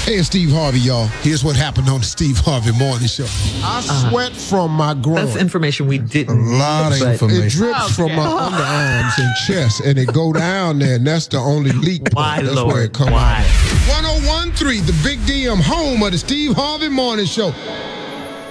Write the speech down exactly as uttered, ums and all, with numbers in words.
Hey, it's Steve Harvey, y'all. Here's what happened on the Steve Harvey Morning Show. I uh, sweat from my groin. That's information we didn't A lot need, of information. It drips okay. from my underarms and chest, and it go down there, and that's the only leak point. Why, that's Lord? where it come Why? out. one oh one point three, the Big D M, home of the Steve Harvey Morning Show.